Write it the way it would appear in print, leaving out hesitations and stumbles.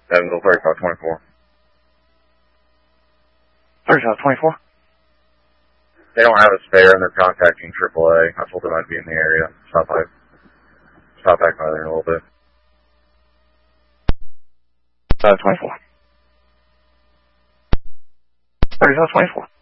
Evansville 3524. 3524? They don't have a spare and they're contacting AAA. I told them I'd be in the area. Stop back by there in a little bit. 3524. 3524.